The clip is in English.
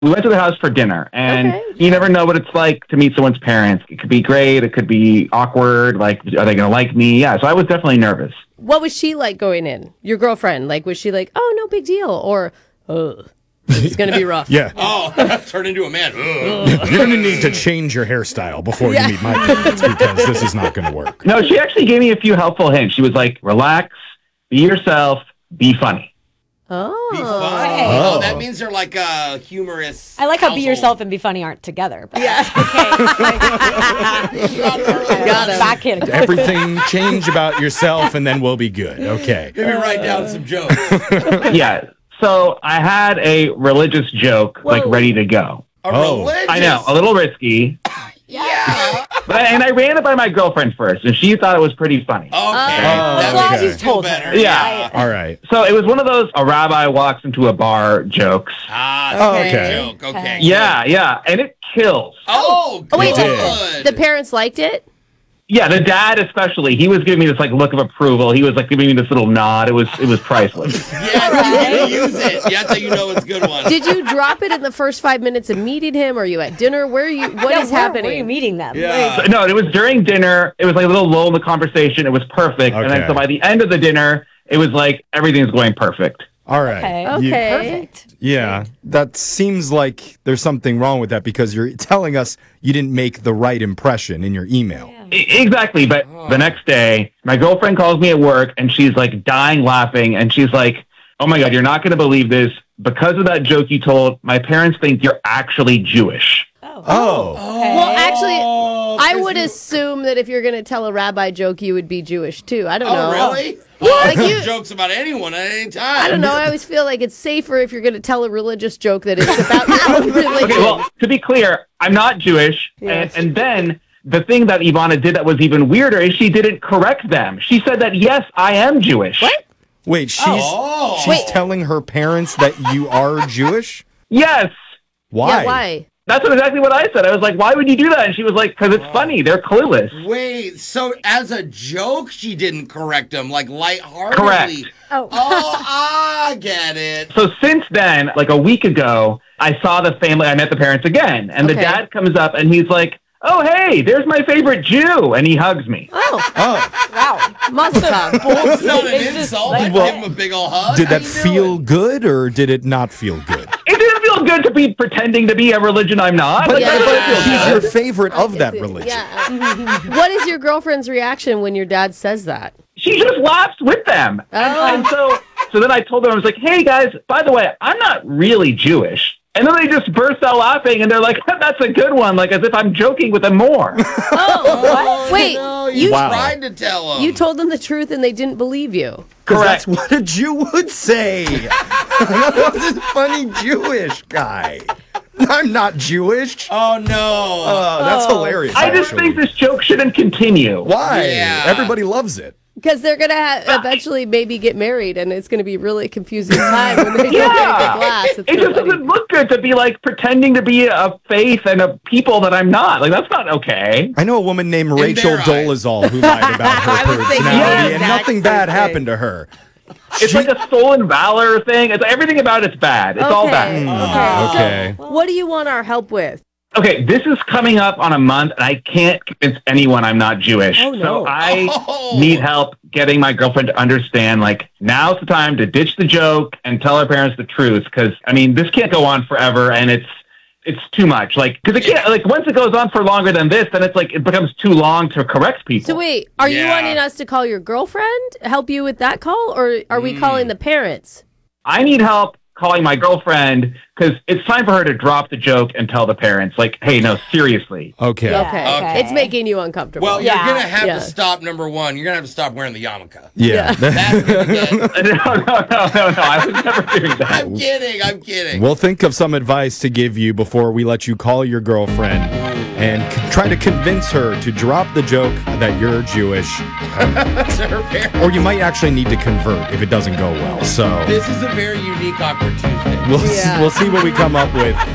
We went to the house for dinner, and Okay. you never know what it's like to meet someone's parents. It could be great. It could be awkward. Like, are they going to like me? Yeah, so I was definitely nervous. What was she like going in? Your girlfriend? Like, was she like, oh, no big deal? Or, oh, it's going to be rough. Yeah. Oh, turn into a man. Ugh. You're going to need to change your hairstyle before you meet my parents because this is not going to work. No, she actually gave me a few helpful hints. She was like, relax, be yourself, be funny. Oh. Be funny. Oh. Oh, that means they're like a humorous. I like how be household. yourself and be funny aren't together. But Yeah. got him. Backhand. Everything change about yourself and then we'll be good. Okay. Maybe write down some jokes. Yeah, so I had a religious joke, like, Whoa. ready to go. A Oh. religious. I know, a little risky. Yeah. And I ran it by my girlfriend first, and she thought it was pretty funny. Okay. Oh, that okay. makes me You've feel told her. better. Yeah. All right. So it was one of those a rabbi walks into a bar jokes. Ah, Oh, okay. okay. Joke. Okay. Yeah, and it kills. Oh, Oh, wait, good. the parents liked it? Yeah, the dad especially, he was giving me this like look of approval. He was like giving me this little nod. It was priceless. Yes, you use it. That's how you know it's a good one. Did you drop it in the first 5 minutes of meeting him? Or are you at dinner? What is Where are you happening? meeting them? Yeah. No, it was during dinner. It was like a little lull in the conversation. It was perfect. And then Okay. so by the end of the dinner, it was like everything's going perfect. All right. Okay. You- Okay. Perfect. yeah. That seems like there's something wrong with that because you're telling us you didn't make the right impression in your email. Exactly. But the next day, my girlfriend calls me at work and she's like dying laughing. And she's like, oh my God, you're not going to believe this. Because of that joke you told, my parents think you're actually Jewish. Oh. Well, actually, Oh, I 'cause would you- assume that if you're going to tell a rabbi joke, you would be Jewish too. I don't Oh, know. really? Like I you- make jokes about anyone at any time. I don't know. I always feel like it's safer if you're going to tell a religious joke that it's about your own religion. Okay, well, to be clear, I'm not Jewish. Yes. And then the thing that Ivana did that was even weirder is she didn't correct them. She said that, yes, I am Jewish. What? Wait, she's Oh. Wait. telling her parents that you are Jewish? Yes. Why? Yeah, why? That's exactly what I said. I was like, why would you do that? And she was like, because it's funny. They're clueless. Wait, so as a joke, she didn't correct him, like lightheartedly. Correct. Oh. Oh, I get it. So since then, like a week ago, I saw the family. I met the parents again. And the Okay. dad comes up and he's like, oh, hey, there's my favorite Jew. And he hugs me. Oh, Oh. Wow. mazel tov. It's not an It's just insult. like I'd that. give him a big ol' hug. Did How that you feel doing? good or did it not feel good? It didn't feel good to be pretending to be a religion I'm not. But, Like, Yeah. that doesn't feel he's good. your favorite of that religion. Yeah. What is your girlfriend's reaction when your dad says that? She just laughs with them. Oh. And so then I told them, I was like, hey guys, by the way, I'm not really Jewish. And then they just burst out laughing and they're like, that's a good one, like as if I'm joking with them more. Oh, Wait, no, you- you Wow. tried to tell him. You told them the truth and they didn't believe you. 'Cause Correct. that's what a Jew would say. I'm this funny Jewish guy. I'm not Jewish. Oh, no. That's hilarious. I just actually. think this joke shouldn't continue. Why? Yeah. Everybody loves it. Because they're going to eventually maybe get married and it's going to be really confusing time when they get Yeah. married to glass. It just doesn't look good to be like pretending to be a faith and a people that I'm not. Like, that's not okay. I know a woman named Rachel their eyes. Dolezal who lied about her I was thinking the personality, and exact nothing same bad thing. happened to her. It's like a stolen valor thing. It's everything about it's bad. It's all bad. Okay. What do you want our help with? Okay, this is coming up on a month, and I can't convince anyone I'm not Jewish. Oh, no. So I Oh. need help getting my girlfriend to understand, like, now's the time to ditch the joke and tell her parents the truth. Because, I mean, this can't go on forever, and it's too much. Like, because it can't, like, once it goes on for longer than this, then it's like, it becomes too long to correct people. So wait, are you Yeah. wanting us to call your girlfriend, help you with that call, or are we calling the parents? I need help calling my girlfriend because it's time for her to drop the joke and tell the parents, like, hey, no, seriously. Okay. Okay. Okay. It's making you uncomfortable. Well, Yeah. you're going to have Yeah. to stop, number one. You're going to have to stop wearing the yarmulke. Yeah. That's going to get... No. I was never doing that. I'm kidding. We'll think of some advice to give you before we let you call your girlfriend and try to convince her to drop the joke that you're Jewish. To her parents. Or you might actually need to convert if it doesn't go well. So This is a very unique, awkward Tuesday. we'll Yeah. we'll see what we come up with.